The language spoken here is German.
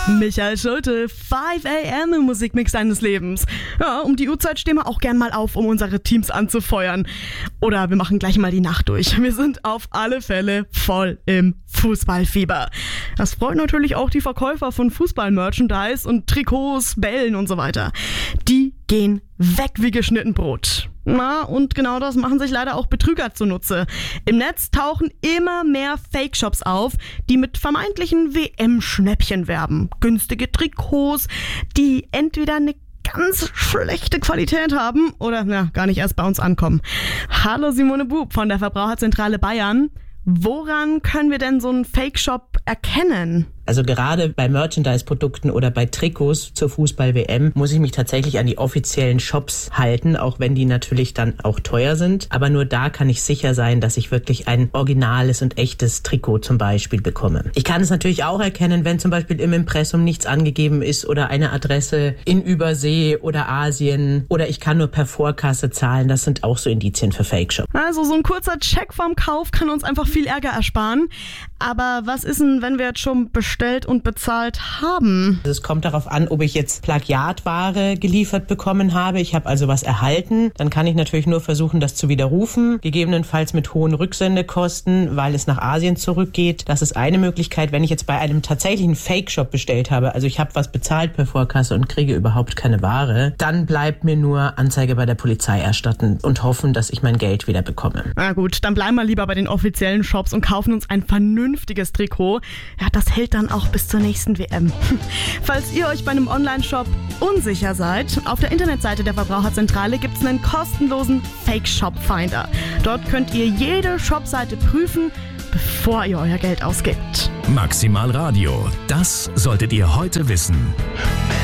Michael Schulte, 5 a.m. im Musikmix deines Lebens. Ja, um die Uhrzeit stehen wir auch gern mal auf, um unsere Teams anzufeuern. Oder wir machen gleich mal die Nacht durch. Wir sind auf alle Fälle voll im Fußballfieber. Das freut natürlich auch die Verkäufer von Fußball-Merchandise und Trikots, Bällen und so weiter. Die gehen weg wie geschnitten Brot. Na, und genau das machen sich leider auch Betrüger zunutze. Im Netz tauchen immer mehr Fake-Shops auf, die mit vermeintlichen WM-Schnäppchen werben. Günstige Trikots, die entweder eine ganz schlechte Qualität haben oder gar nicht erst bei uns ankommen. Hallo Simone Bub von der Verbraucherzentrale Bayern. Woran können wir denn so einen Fake-Shop erkennen? Also gerade bei Merchandise-Produkten oder bei Trikots zur Fußball-WM muss ich mich tatsächlich an die offiziellen Shops halten, auch wenn die natürlich dann auch teuer sind. Aber nur da kann ich sicher sein, dass ich wirklich ein originales und echtes Trikot zum Beispiel bekomme. Ich kann es natürlich auch erkennen, wenn zum Beispiel im Impressum nichts angegeben ist oder eine Adresse in Übersee oder Asien oder ich kann nur per Vorkasse zahlen. Das sind auch so Indizien für Fake-Shops. Also so ein kurzer Check vorm Kauf kann uns einfach viel Ärger ersparen. Aber was ist denn, wenn wir jetzt schon bestellt und bezahlt haben? Es kommt darauf an, ob ich jetzt Plagiatware geliefert bekommen habe. Ich habe also was erhalten. Dann kann ich natürlich nur versuchen, das zu widerrufen. Gegebenenfalls mit hohen Rücksendekosten, weil es nach Asien zurückgeht. Das ist eine Möglichkeit. Wenn ich jetzt bei einem tatsächlichen Fake-Shop bestellt habe, also ich habe was bezahlt per Vorkasse und kriege überhaupt keine Ware, dann bleibt mir nur Anzeige bei der Polizei erstatten und hoffen, dass ich mein Geld wieder bekomme. Na gut, dann bleiben wir lieber bei den offiziellen Shops und kaufen uns ein vernünftiges Trikot. Ja, das hält dann auch bis zur nächsten WM. Falls ihr euch bei einem Online-Shop unsicher seid, auf der Internetseite der Verbraucherzentrale gibt es einen kostenlosen Fake-Shop-Finder. Dort könnt ihr jede Shopseite prüfen, bevor ihr euer Geld ausgibt. Maximal Radio, das solltet ihr heute wissen.